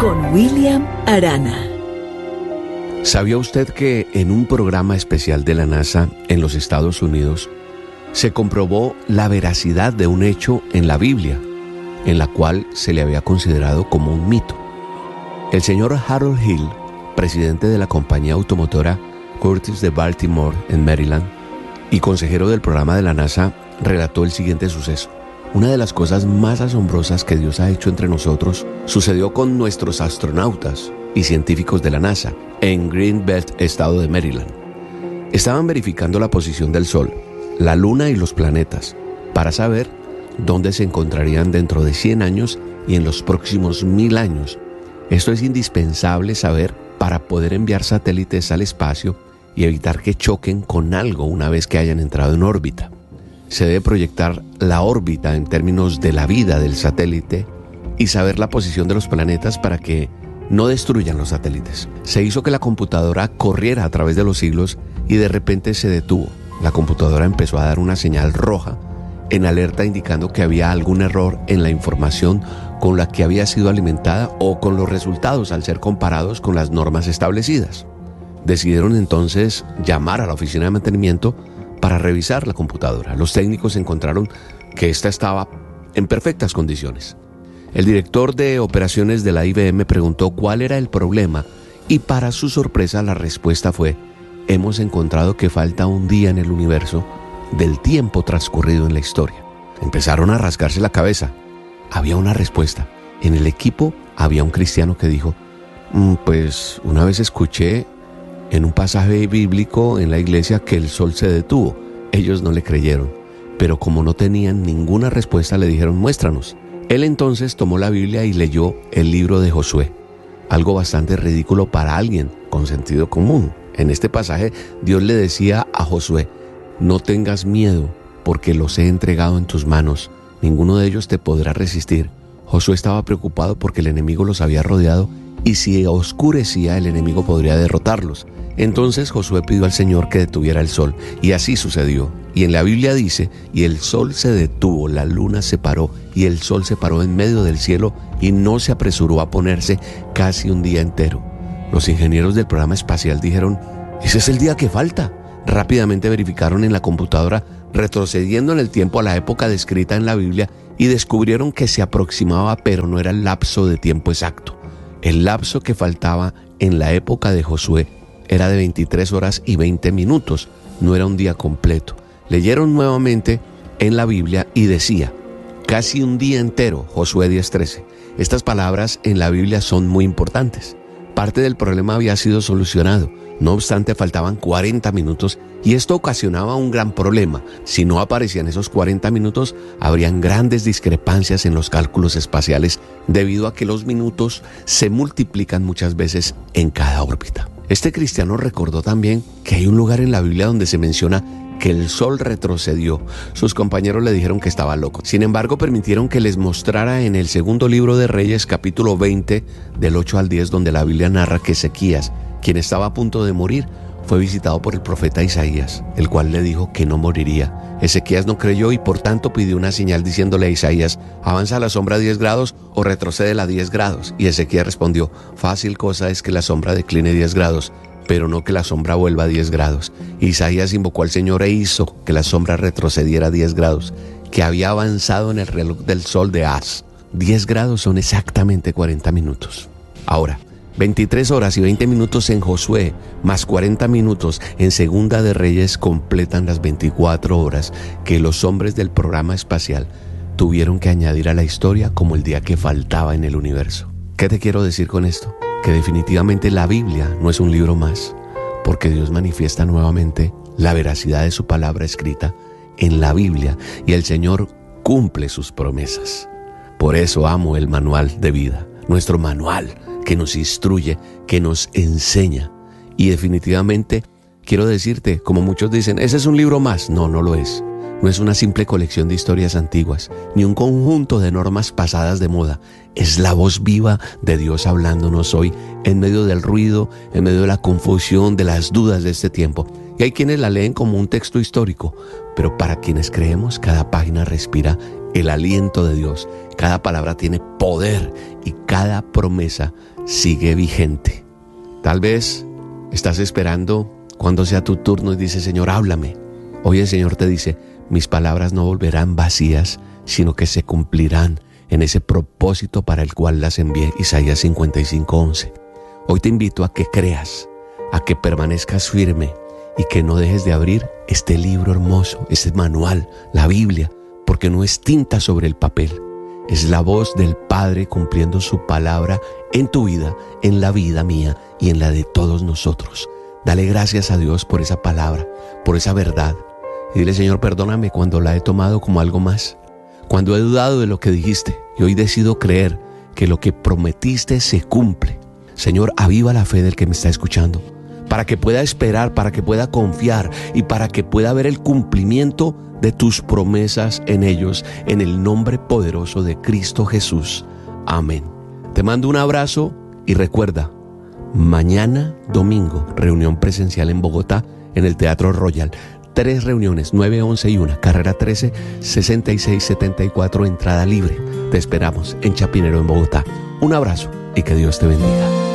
con William Arana. ¿Sabía usted que en un programa especial de la NASA en los Estados Unidos se comprobó la veracidad de un hecho en la Biblia, en la cual se le había considerado como un mito? El señor Harold Hill, presidente de la compañía automotora Curtiss de Baltimore, en Maryland, y consejero del programa de la NASA, relató el siguiente suceso. Una de las cosas más asombrosas que Dios ha hecho entre nosotros sucedió con nuestros astronautas y científicos de la NASA en Greenbelt, estado de Maryland. Estaban verificando la posición del Sol, la Luna y los planetas para saber dónde se encontrarían dentro de 100 años y en los próximos 1000 años. Esto es indispensable saber para poder enviar satélites al espacio y evitar que choquen con algo una vez que hayan entrado en órbita. Se debe proyectar la órbita en términos de la vida del satélite y saber la posición de los planetas para que no destruyan los satélites. Se hizo que la computadora corriera a través de los siglos y de repente se detuvo. La computadora empezó a dar una señal roja en alerta indicando que había algún error en la información con la que había sido alimentada o con los resultados al ser comparados con las normas establecidas. Decidieron entonces llamar a la oficina de mantenimiento para revisar la computadora. Los técnicos encontraron que esta estaba en perfectas condiciones. El director de operaciones de la IBM preguntó cuál era el problema y para su sorpresa la respuesta fue: hemos encontrado que falta un día en el universo del tiempo transcurrido en la historia. Empezaron a rascarse la cabeza. Había una respuesta. En el equipo había un cristiano que dijo: pues una vez escuché en un pasaje bíblico en la iglesia que el sol se detuvo. Ellos no le creyeron, pero como no tenían ninguna respuesta le dijeron: muéstranos. Él entonces tomó la Biblia y leyó el libro de Josué, algo bastante ridículo para alguien con sentido común. En este pasaje Dios le decía a Josué: no tengas miedo, porque los he entregado en tus manos, ninguno de ellos te podrá resistir. Josué estaba preocupado porque el enemigo los había rodeado y si oscurecía el enemigo podría derrotarlos. Entonces Josué pidió al Señor que detuviera el sol, y así sucedió. Y en la Biblia dice: y el sol se detuvo, la luna se paró, y el sol se paró en medio del cielo y no se apresuró a ponerse casi un día entero. Los ingenieros del programa espacial dijeron: ese es el día que falta. Rápidamente verificaron en la computadora, retrocediendo en el tiempo a la época descrita en la Biblia, y descubrieron que se aproximaba, pero no era el lapso de tiempo exacto. El lapso que faltaba en la época de Josué era de 23 horas y 20 minutos, no era un día completo. Leyeron nuevamente en la Biblia y decía: casi un día entero, Josué 10:13. Estas palabras en la Biblia son muy importantes. Parte del problema había sido solucionado, no obstante faltaban 40 minutos y esto ocasionaba un gran problema. Si no aparecían esos 40 minutos, habrían grandes discrepancias en los cálculos espaciales debido a que los minutos se multiplican muchas veces en cada órbita. Este cristiano recordó también que hay un lugar en la Biblia donde se menciona que el sol retrocedió. Sus compañeros le dijeron que estaba loco. Sin embargo, permitieron que les mostrara en el segundo libro de Reyes, capítulo 20, del 8 al 10, donde la Biblia narra que Ezequías, quien estaba a punto de morir, fue visitado por el profeta Isaías, el cual le dijo que no moriría. Ezequías no creyó y por tanto pidió una señal diciéndole a Isaías: avanza a la sombra 10 grados o retrocede a 10 grados. Y Ezequías respondió: fácil cosa es que la sombra decline 10 grados, pero no que la sombra vuelva a 10 grados. Isaías invocó al Señor e hizo que la sombra retrocediera a 10 grados, que había avanzado en el reloj del sol de Az. 10 grados son exactamente 40 minutos. Ahora, 23 horas y 20 minutos en Josué, más 40 minutos en Segunda de Reyes completan las 24 horas que los hombres del programa espacial tuvieron que añadir a la historia como el día que faltaba en el universo. ¿Qué te quiero decir con esto? Que definitivamente la Biblia no es un libro más, porque Dios manifiesta nuevamente la veracidad de su palabra escrita en la Biblia y el Señor cumple sus promesas. Por eso amo el manual de vida, nuestro manual que nos instruye, que nos enseña. Y definitivamente quiero decirte, como muchos dicen, ese es un libro más. No, no lo es. No es una simple colección de historias antiguas, ni un conjunto de normas pasadas de moda. Es la voz viva de Dios hablándonos hoy, en medio del ruido, en medio de la confusión, de las dudas de este tiempo. Y hay quienes la leen como un texto histórico, pero para quienes creemos, cada página respira el aliento de Dios. Cada palabra tiene poder y cada promesa sigue vigente. Tal vez estás esperando cuando sea tu turno y dices, Señor, háblame. Hoy el Señor te dice, mis palabras no volverán vacías, sino que se cumplirán en ese propósito para el cual las envié. Isaías 55:11. Hoy te invito a que creas, a que permanezcas firme y que no dejes de abrir este libro hermoso, este manual, la Biblia, porque no es tinta sobre el papel, es la voz del Padre cumpliendo su palabra en tu vida, en la vida mía y en la de todos nosotros. Dale gracias a Dios por esa palabra, por esa verdad. Y dile, Señor, perdóname cuando la he tomado como algo más, cuando he dudado de lo que dijiste, y hoy decido creer que lo que prometiste se cumple. Señor, aviva la fe del que me está escuchando, para que pueda esperar, para que pueda confiar y para que pueda ver el cumplimiento de tus promesas en ellos, en el nombre poderoso de Cristo Jesús. Amén. Te mando un abrazo y recuerda, mañana domingo, reunión presencial en Bogotá, en el Teatro Royal. 3 reuniones, 9, 11 y 1, carrera 13, 6674, entrada libre. Te esperamos en Chapinero, en Bogotá. Un abrazo y que Dios te bendiga.